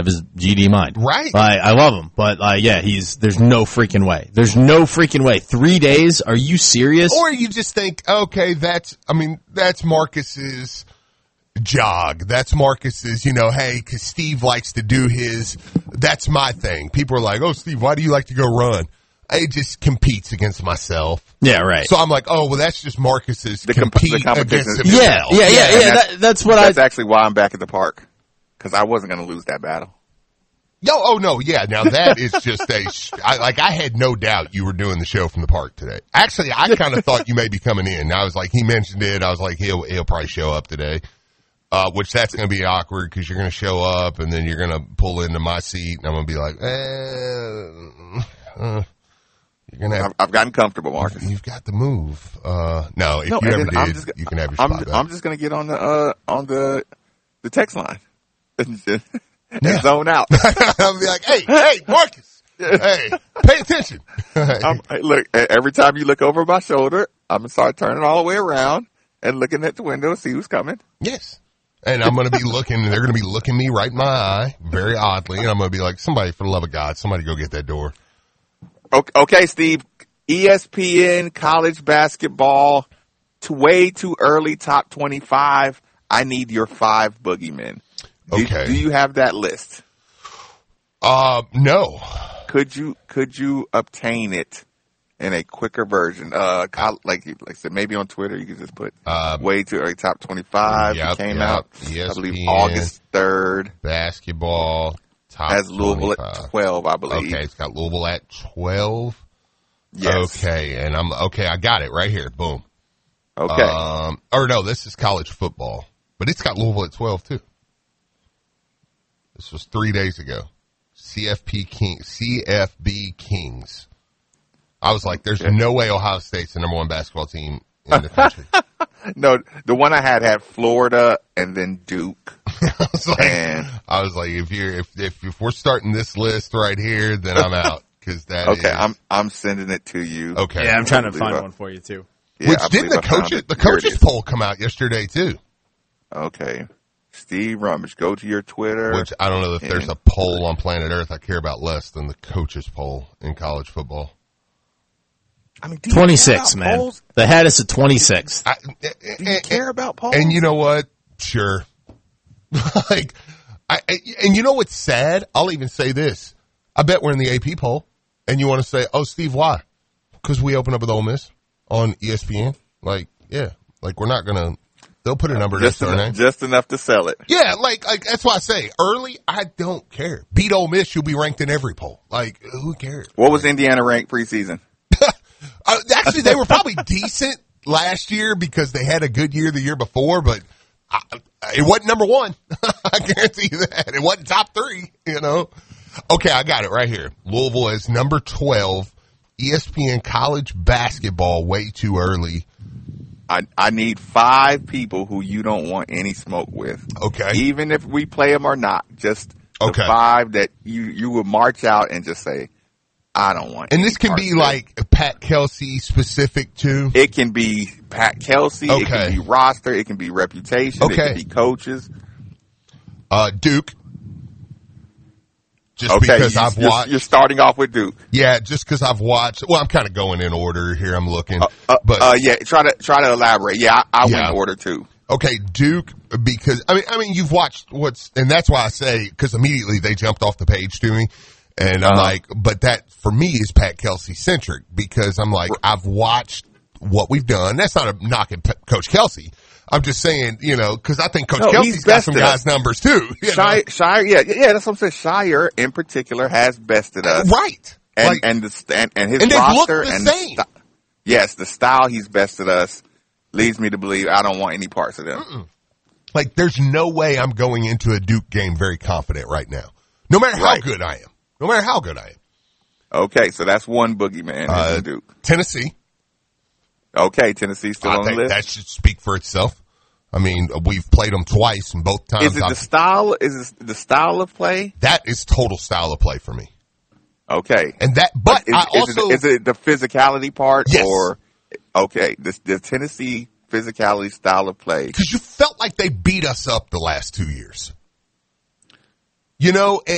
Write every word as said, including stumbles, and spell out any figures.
his G D mind. Right. I, I love him, but uh, yeah, he's there's no freaking way. There's no freaking way. Three days? Are you serious? Or you just think, okay, that's, I mean, that's Marcus's jog. That's Marcus's, you know, hey, because Steve likes to do his, that's my thing. People are like, oh, Steve, why do you like to go run? It just competes against myself. Yeah, right. So I'm like, oh, well, that's just Marcus's The comp- compete the competition against is- himself. Yeah, yeah, yeah, yeah. that's, That, that's what that's I. actually why I'm back at the park. Because I wasn't going to lose that battle. No, oh no, yeah. Now that is just a, I, like I had no doubt you were doing the show from the park today. Actually, I kind of thought you may be coming in. I was like, he mentioned it. I was like, he'll he'll probably show up today, uh, which that's going to be awkward because you're going to show up and then you're going to pull into my seat and I'm going to be like, eh, uh, you're going to have. I've, I've gotten comfortable, Marcus. You've got to move. Uh, no, if No, you and ever then I'm did, just- you can have your I'm, spot back. I'm just going to get on the uh, on the the text line and, and Yeah. zone out. I'll be like, hey, hey, Marcus, hey, pay attention. I'm, hey, look, e- every time you look over my shoulder, I'm gonna start turning all the way around and looking at the window to see who's coming. Yes. And I'm going to be looking, and they're going to be looking me right in my eye, very oddly, and I'm going to be like, somebody, for the love of God, somebody go get that door. Okay, okay, Steve. E S P N college basketball, to way too early. Top twenty-five. I need your five boogeymen. Do, Okay. do you have that list? Uh, no. Could you could you obtain it in a quicker version? Uh, col- like like I said, maybe on Twitter you could just put Uh, way too early. Top twenty-five. Yep, it came yep. out, E S I believe, P N. August third. Basketball, top Has Louisville twenty-five. at twelve, I believe. Okay, it's got Louisville at twelve. Yes. Okay, and I'm, okay, I got it right here. Boom. Okay. Um, or no, this is college football, but it's got Louisville at twelve too. This was three days ago. C F P King, C F B Kings. I was like, there's Okay. no way Ohio State's the number one basketball team in the country. No, the one I had had Florida and then Duke. I was like, And I was like, if you're, if, if, if we're starting this list right here, then I'm out. Cause that okay, is- I'm I'm sending it to you. okay. Yeah, I'm trying to believe find I- one for you too. Yeah, Which I didn't believe the I found coaches, it. the Here it coaches is. poll come out yesterday too? Okay. Steve Rummage, go to your Twitter. Which I don't know if there's and- a poll on planet Earth I care about less than the coaches poll in college football. I mean, do you care twenty-six, about man. polls? They had us at twenty-six. I, Do you care about polls? and you know what? Sure. like, I, I- and you know what's sad? I'll even say this. I bet we're in the A P poll and you want to say, oh, Steve, why? Because we open up with Ole Miss on E S P N. Like, yeah, like we're not going to, they'll put a number next just to our enough, name. just enough to sell it. Yeah, like, like that's why I say early, I don't care. Beat Ole Miss, you'll be ranked in every poll. Like, who cares? What was Indiana ranked preseason? Uh, actually, they were probably decent last year because they had a good year the year before, but I, it wasn't number one. I guarantee you that. It wasn't top three, you know. Okay, I got it right here. Louisville is number twelve. E S P N college basketball way too early. I I need five people who you don't want any smoke with. Okay. Even if we play them or not, just the Okay. five that you you would march out and just say, I don't want. And any this can part be of it. like Pat Kelsey specific too. It can be Pat Kelsey. It Okay. can be roster. It can be reputation. It Okay. can be coaches. Uh, Duke. Just Okay, because you, I've you're, watched. you're starting off with Duke. Yeah, just because I've watched. Well, I'm kind of going in order here. I'm looking, Uh, but uh, yeah, try to try to elaborate. Yeah, I, I Yeah. went order too. okay, Duke, because I mean, I mean, you've watched what's, and that's why I say because immediately they jumped off the page to me, and I'm Uh-huh. like, but that for me is Pat Kelsey centric because I'm like, I've watched what we've done. That's not a knock at P- Coach Kelsey. I'm just saying, you know, because I think Coach No, Kelsey's he's got some bested guys' us. numbers too. You know? Shire, Shire, yeah, yeah, that's what I'm saying. Shire in particular has bested us, Right? and like, and the st- and, and his And they look roster the and same. The st- yes, the style he's bested us leads me to believe I don't want any parts of them. like, there's no way I'm going into a Duke game very confident right now. No matter how Right. good I am. No matter how good I am. Okay, so that's one boogeyman. Uh, in Duke. Tennessee. Okay, Tennessee's still I on the think list. that should speak for itself. I mean, we've played them twice, and both times Is it I've- the style? Is it the style of play? that is total style of play for me. Okay, And that, but is, I is also it, is it the physicality part Yes. or okay, the, the Tennessee physicality style of play? because you felt like they beat us up the last two years. You know,